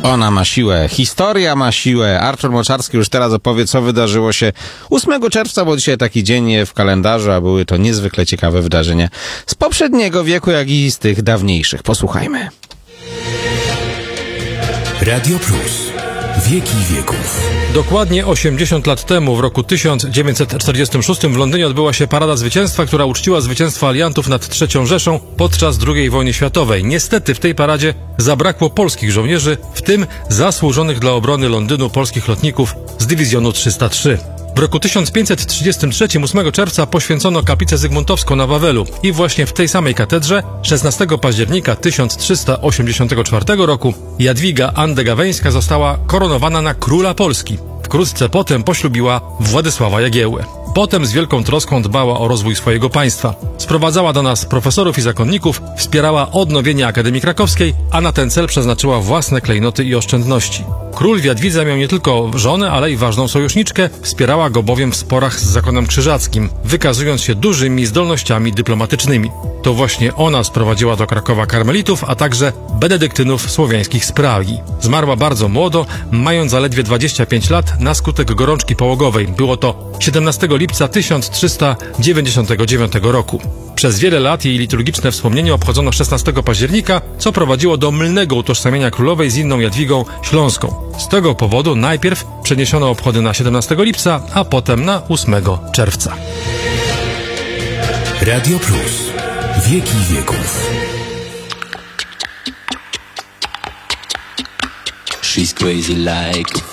Ona ma siłę, historia ma siłę. Artur Moczarski już teraz opowie, co wydarzyło się 8 czerwca, bo dzisiaj taki dzień w kalendarzu, a były to niezwykle ciekawe wydarzenia z poprzedniego wieku, jak i z tych dawniejszych. Posłuchajmy. Radio Plus. Wieki wieków. Dokładnie 80 lat temu, w roku 1946 w Londynie odbyła się Parada Zwycięstwa, która uczciła zwycięstwo aliantów nad III Rzeszą podczas II wojny światowej. Niestety w tej paradzie zabrakło polskich żołnierzy, w tym zasłużonych dla obrony Londynu polskich lotników z dywizjonu 303. W roku 1533, 8 czerwca, poświęcono kaplicę zygmuntowską na Wawelu i właśnie w tej samej katedrze 16 października 1384 roku Jadwiga Andegaweńska została koronowana na króla Polski. Wkrótce potem poślubiła Władysława Jagiełłę. Potem z wielką troską dbała o rozwój swojego państwa. Sprowadzała do nas profesorów i zakonników, wspierała odnowienie Akademii Krakowskiej, a na ten cel przeznaczyła własne klejnoty i oszczędności. Król w Jadwidze miał nie tylko żonę, ale i ważną sojuszniczkę, wspierała go bowiem w sporach z zakonem krzyżackim, wykazując się dużymi zdolnościami dyplomatycznymi. To właśnie ona sprowadziła do Krakowa karmelitów, a także benedyktynów słowiańskich z Pragi. Zmarła bardzo młodo, mając zaledwie 25 lat na skutek gorączki połogowej. Było to 17 lipca 1399 roku. Przez wiele lat jej liturgiczne wspomnienie obchodzono 16 października, co prowadziło do mylnego utożsamienia królowej z inną Jadwigą Śląską. Z tego powodu najpierw przeniesiono obchody na 17 lipca, a potem na 8 czerwca. Radio Plus. Wieki wieków. She's crazy like